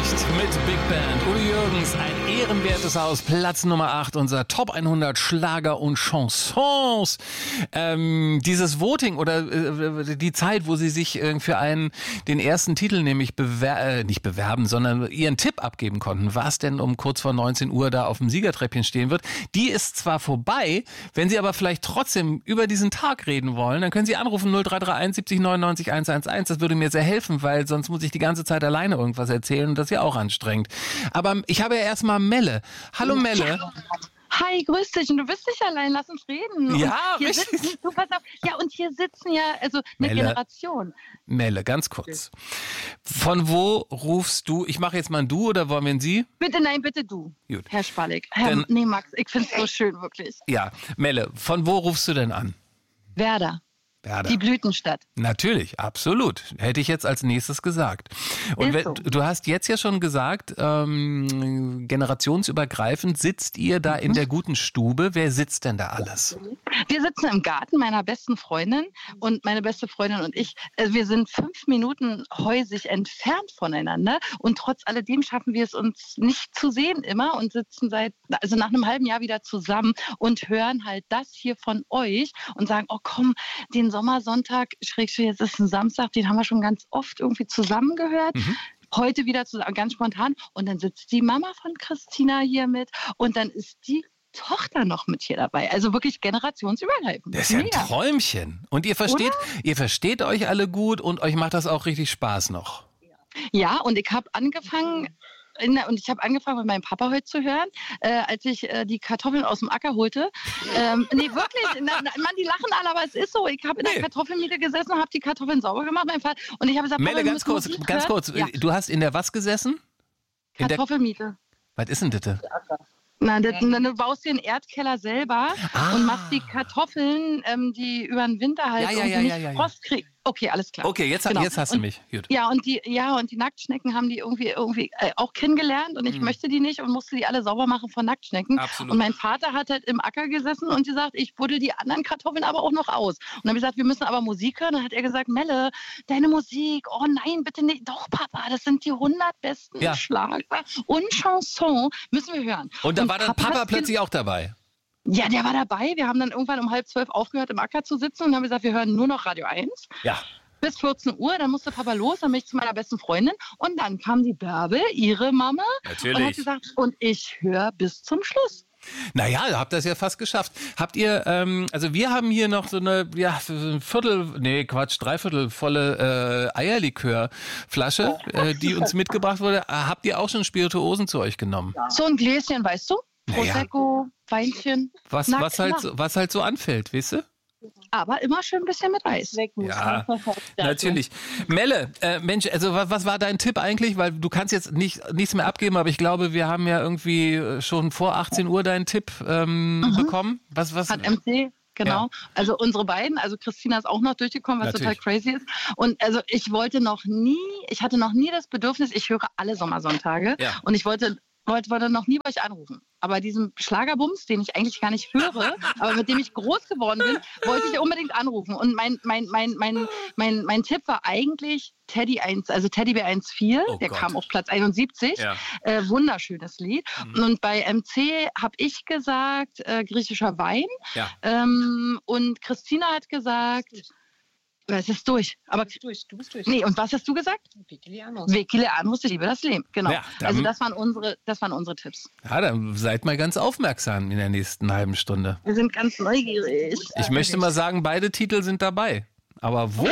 mit Big Band. Udo Jürgens, ein ehrenwertes Haus, Platz Nummer 8, unser Top 100 Schlager und Chansons. Dieses Voting oder die Zeit, wo Sie sich für den ersten Titel nämlich nicht bewerben, sondern Ihren Tipp abgeben konnten, was denn um kurz vor 19 Uhr da auf dem Siegertreppchen stehen wird, die ist zwar vorbei, wenn Sie aber vielleicht trotzdem über diesen Tag reden wollen, dann können Sie anrufen 0331 70 99 111. Das würde mir sehr helfen, weil sonst muss ich die ganze Zeit alleine irgendwas erzählen und das ist ja auch anstrengend. Aber ich habe ja erstmal Melle. Hallo Melle. Hi, grüß dich. Und du bist nicht allein, lass uns reden. Ja, richtig. Pass auf. Ja, und hier sitzen ja also eine Generation. Melle, ganz kurz. Von wo rufst du? Ich mache jetzt mal ein Du oder wollen wir ein Sie? Bitte, nein, bitte du. Gut. Herr Spallig. Nee, Max, ich finde es so schön, wirklich. Ja, Melle, von wo rufst du denn an? Werder. Die Blütenstadt. Natürlich, absolut. Hätte ich jetzt als nächstes gesagt. Und du hast jetzt ja schon gesagt, generationsübergreifend sitzt ihr da in der guten Stube. Wer sitzt denn da alles? Wir sitzen im Garten meiner besten Freundin und meine beste Freundin und ich. Wir sind 5 Minuten häusig entfernt voneinander und trotz alledem schaffen wir es uns nicht zu sehen immer und sitzen nach einem halben Jahr wieder zusammen und hören halt das hier von euch und sagen, oh komm, den Sommersonntag, jetzt ist ein Samstag, den haben wir schon ganz oft irgendwie zusammen gehört. Heute wieder zusammen, ganz spontan. Und dann sitzt die Mama von Christina hier mit und dann ist die Tochter noch mit hier dabei. Also wirklich generationsübergreifend. Das ist ja ein Träumchen. Und ihr versteht euch alle gut und euch macht das auch richtig Spaß noch. Ja, und ich habe angefangen... mit meinem Papa heute zu hören, als ich die Kartoffeln aus dem Acker holte. Nee, wirklich. Mann, die lachen alle, aber es ist so. Ich habe in der Kartoffelmiete gesessen und habe die Kartoffeln sauber gemacht. Mein Vater, und ich habe gesagt, Melle, ganz kurz. Ja. Du hast in der was gesessen? Kartoffelmiete. Was ist denn das? Na, du baust dir einen Erdkeller selber und machst die Kartoffeln, die über den Winter halt nicht Frost kriegen. Okay, alles klar. Okay, jetzt hast du mich. Gut. Ja, und die Nacktschnecken haben die irgendwie auch kennengelernt und ich möchte die nicht und musste die alle sauber machen von Nacktschnecken. Absolut. Und mein Vater hat halt im Acker gesessen und gesagt, ich buddel die anderen Kartoffeln aber auch noch aus. Und dann habe ich gesagt, wir müssen aber Musik hören. Und dann hat er gesagt, Melle, deine Musik, oh nein, bitte nicht. Doch, Papa, das sind die 100 besten Schlager und Chanson, müssen wir hören. Und da war dann Papa plötzlich auch dabei? Ja, der war dabei. Wir haben dann irgendwann um 11:30 aufgehört, im Acker zu sitzen und haben gesagt, wir hören nur noch Radio 1. Ja. Bis 14 Uhr, dann musste Papa los, dann bin ich zu meiner besten Freundin und dann kam die Bärbel, ihre Mama, natürlich. Und hat gesagt, und ich höre bis zum Schluss. Naja, habt das ja fast geschafft. Habt ihr, also wir haben hier noch so eine, dreiviertel volle Eierlikörflasche, die uns mitgebracht wurde. Habt ihr auch schon Spirituosen zu euch genommen? So ein Gläschen, weißt du? Prosecco, Weinchen. Was halt so anfällt, weißt du? Aber immer schön ein bisschen mit Eis. Ja, natürlich. Melle, Mensch, also was war dein Tipp eigentlich? Weil du kannst jetzt nichts mehr abgeben, aber ich glaube, wir haben ja irgendwie schon vor 18 Uhr deinen Tipp bekommen. Was? Hat MC, genau. Ja. Also unsere beiden, also Christina ist auch noch durchgekommen, was total crazy ist. Und also ich hatte noch nie das Bedürfnis, ich höre alle Sommersonntage und ich wollte noch nie bei euch anrufen. Aber diesen Schlagerbums, den ich eigentlich gar nicht höre, aber mit dem ich groß geworden bin, wollte ich unbedingt anrufen. Und mein Tipp war eigentlich Teddybär 1,4. Der kam auf Platz 71. Ja. Wunderschönes Lied. Und bei MC habe ich gesagt, griechischer Wein. Ja. Und Christina hat gesagt... Es ist durch. Aber du bist durch. Nee, und was hast du gesagt? Vekile Anrus, ich liebe das Leben. Genau. Ja, also das waren unsere Tipps. Ja, dann seid mal ganz aufmerksam in der nächsten halben Stunde. Wir sind ganz neugierig. Ich möchte mal sagen, beide Titel sind dabei. Aber wo?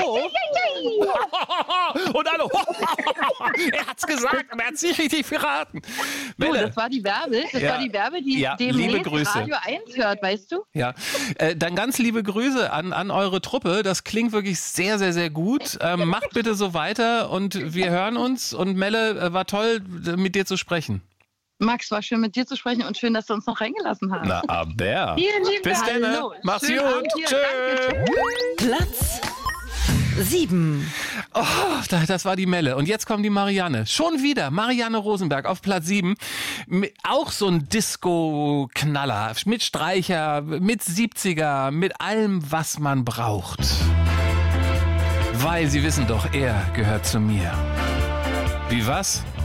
Und alle, er hat's gesagt, aber er hat's nicht richtig verraten. Das war die Bärbel, die demnächst Radio 1 hört, weißt du? Ja, dann ganz liebe Grüße an eure Truppe. Das klingt wirklich sehr, sehr, sehr gut. Macht bitte so weiter und wir hören uns. Und Melle, war toll, mit dir zu sprechen. Max, war schön mit dir zu sprechen und schön, dass du uns noch reingelassen hast. Na, aber. Bis dann. Mach's gut. Tschüss. Platz 7. Oh, das war die Melle. Und jetzt kommt die Marianne. Schon wieder Marianne Rosenberg auf Platz 7. Auch so ein Disco-Knaller. Mit Streicher, mit 70er, mit allem, was man braucht. Weil Sie wissen doch, er gehört zu mir. Wie was?